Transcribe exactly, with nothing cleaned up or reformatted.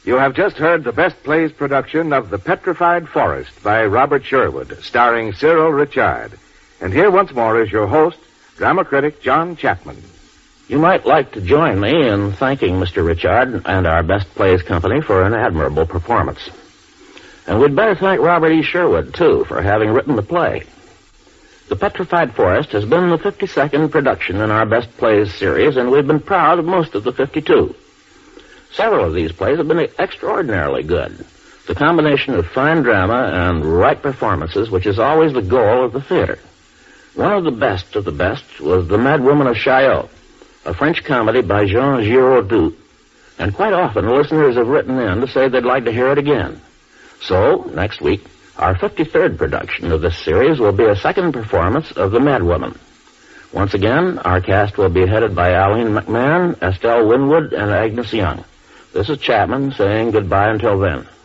You have just heard the Best Plays production of The Petrified Forest by Robert Sherwood, starring Cyril Richard. And here once more is your host, drama critic John Chapman. You might like to join me in thanking Mister Richard and our Best Plays company for an admirable performance. And we'd better thank Robert E. Sherwood, too, for having written the play. The Petrified Forest has been the fifty-second production in our Best Plays series, and we've been proud of most of the fifty-two. Several of these plays have been extraordinarily good. The combination of fine drama and right performances, which is always the goal of the theater. One of the best of the best was The Mad Woman of Chaillot, a French comedy by Jean Giraudoux. And quite often, listeners have written in to say they'd like to hear it again. So, next week, our fifty-third production of this series will be a second performance of The Mad Woman. Once again, our cast will be headed by Aline McMahon, Estelle Winwood, and Agnes Young. This is Chapman saying goodbye until then.